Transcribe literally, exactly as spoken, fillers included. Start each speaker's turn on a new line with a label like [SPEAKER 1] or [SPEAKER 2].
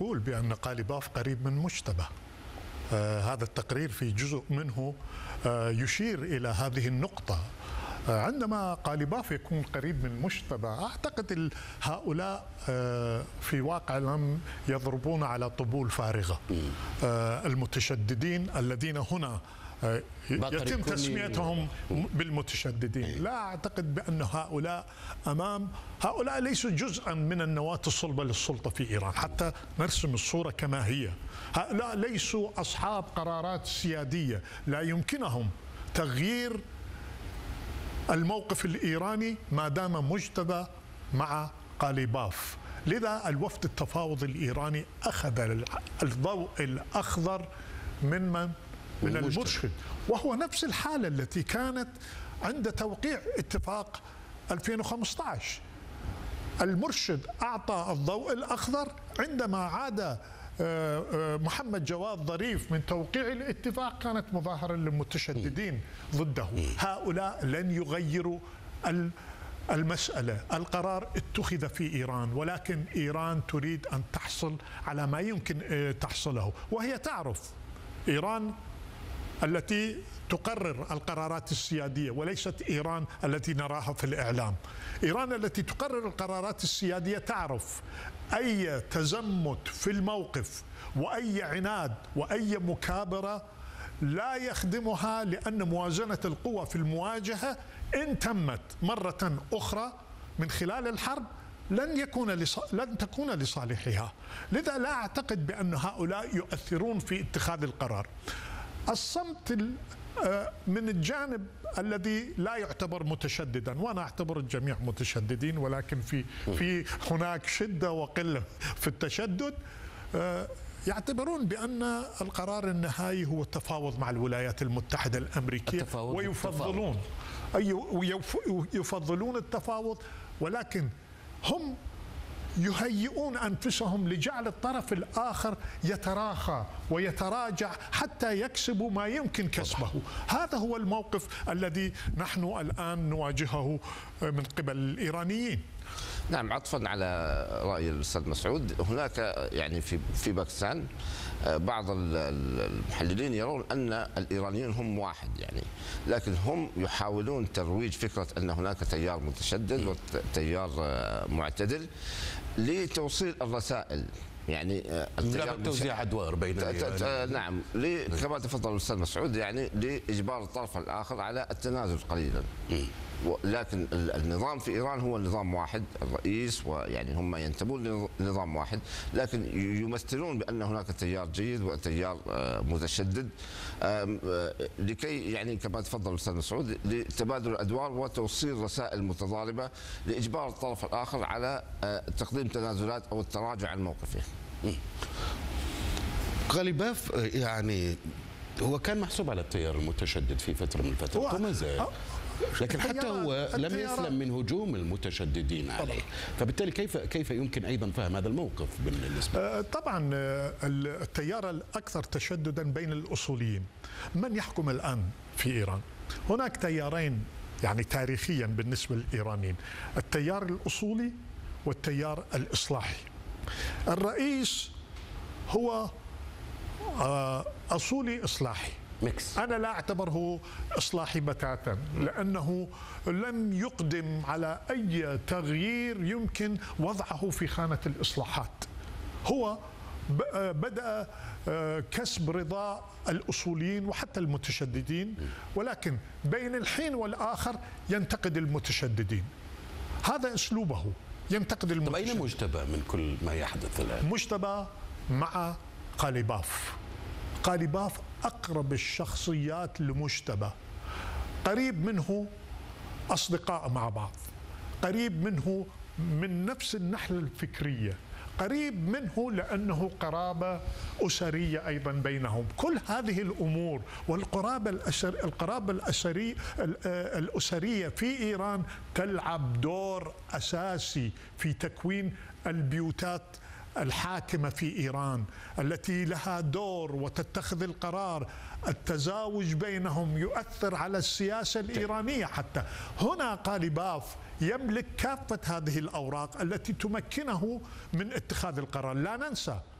[SPEAKER 1] يقول بأن قاليباف قريب من مجتبى. آه هذا التقرير في جزء منه آه يشير إلى هذه النقطة. آه عندما قاليباف يكون قريب من مجتبى، أعتقد هؤلاء آه في واقع الأمر يضربون على طبول فارغة. آه المتشددين الذين هنا يتم تسميتهم بالمتشددين، لا أعتقد بأن هؤلاء أمام هؤلاء ليسوا جزءا من النواة الصلبة للسلطة في إيران، حتى نرسم الصورة كما هي. هؤلاء ليسوا أصحاب قرارات سيادية، لا يمكنهم تغيير الموقف الإيراني ما دام مجتبى مع قاليباف. لذا الوفد التفاوضي الإيراني أخذ الضوء الأخضر من من؟ من المرشد، وهو نفس الحالة التي كانت عند توقيع اتفاق ألفين وخمسة عشر. المرشد أعطى الضوء الأخضر عندما عاد محمد جواد ظريف من توقيع الاتفاق، كانت مظاهرة للمتشددين ضده. هؤلاء لن يغيروا المسألة، القرار اتخذ في إيران، ولكن إيران تريد أن تحصل على ما يمكن تحصله، وهي تعرف إيران التي تقرر القرارات السيادية وليست إيران التي نراها في الإعلام. إيران التي تقرر القرارات السيادية تعرف أي تزمت في الموقف وأي عناد وأي مكابرة لا يخدمها، لأن موازنة القوى في المواجهة إن تمت مرة أخرى من خلال الحرب لن يكون لص... لن تكون لصالحها. لذا لا أعتقد بأن هؤلاء يؤثرون في اتخاذ القرار. الصمت من الجانب الذي لا يعتبر متشددا، وانا اعتبر الجميع متشددين، ولكن في في هناك شده وقله في التشدد، يعتبرون بأن القرار النهائي هو التفاوض مع الولايات المتحدة الأمريكية، ويفضلون أي يفضلون التفاوض، ولكن هم يهيئون أنفسهم لجعل الطرف الآخر يتراخى ويتراجع حتى يكسبوا ما يمكن كسبه. هذا هو الموقف الذي نحن الآن نواجهه من قبل الإيرانيين.
[SPEAKER 2] نعم، عطفا على رأي الأستاذ مسعود، هناك يعني في في باكستان بعض المحللين يرون أن الإيرانيين هم واحد يعني، لكن هم يحاولون ترويج فكرة أن هناك تيار متشدد وتيار معتدل لتوصيل الرسائل، يعني
[SPEAKER 3] توزيع ادوار بين
[SPEAKER 2] يعني. نعم، كما تفضل الاستاذ مسعود، يعني لاجبار الطرف الاخر على التنازل قليلا. لكن النظام في ايران هو نظام واحد، الرئيس ويعني هم ينتمون لنظام واحد، لكن يمثلون بان هناك تيار جيد وتيار متشدد، لكي يعني كما تفضل الاستاذ مسعود لتبادل الادوار وتوصيل رسائل متضاربه لاجبار الطرف الاخر على تقديم تنازلات او التراجع عن موقفه.
[SPEAKER 3] قاليباف يعني هو كان محسوب على التيار المتشدد في فتره من الفترات وما زال، لكن حتى هو لم يسلم من هجوم المتشددين عليه، فبالتالي كيف كيف يمكن ايضا فهم هذا الموقف بالنسبه؟
[SPEAKER 1] طبعا التيار الاكثر تشددا بين الاصوليين. من يحكم الان في ايران؟ هناك تيارين يعني تاريخيا بالنسبه للايرانيين، التيار الاصولي والتيار الاصلاحي. الرئيس هو اصولي اصلاحي، ميكس. أنا لا أعتبره إصلاحي بتاتا، لأنه لم يقدم على أي تغيير يمكن وضعه في خانة الإصلاحات. هو بدأ كسب رضا الأصوليين وحتى المتشددين، ولكن بين الحين والآخر ينتقد المتشددين. هذا أسلوبه، ينتقد المتشددين.
[SPEAKER 3] طيب أين مجتبى من كل ما يحدث الآن؟
[SPEAKER 1] مجتبى مع قاليباف. قاليباف أقرب الشخصيات لمجتبى، قريب منه، أصدقاء مع بعض، قريب منه من نفس النحلة الفكرية، قريب منه لأنه قرابة أسرية أيضا بينهم. كل هذه الأمور والقرابة الأسر القرابة الأسرية الأسرية في إيران تلعب دور أساسي في تكوين البيوتات الحاكمة في إيران، التي لها دور وتتخذ القرار. التزاوج بينهم يؤثر على السياسة الإيرانية. حتى هنا قاليباف يملك كافة هذه الأوراق التي تمكنه من اتخاذ القرار. لا ننسى